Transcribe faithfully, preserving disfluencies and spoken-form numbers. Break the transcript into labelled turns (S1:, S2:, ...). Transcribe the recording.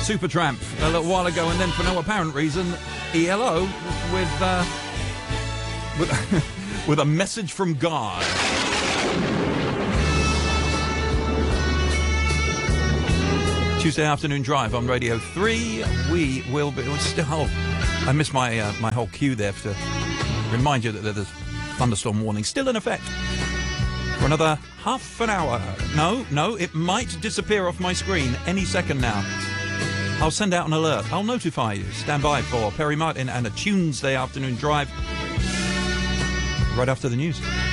S1: Supertramp a little while ago, and then for no apparent reason, E L O with uh, with, with a message from God. Tuesday afternoon drive on Radio three. We will be still. Oh, I missed my uh, my whole cue there to remind you that there's thunderstorm warning still in effect for another half an hour. No, no, it might disappear off my screen any second now. I'll send out an alert. I'll notify you. Stand by for Perry Martin and a Tuesday afternoon drive right after the news.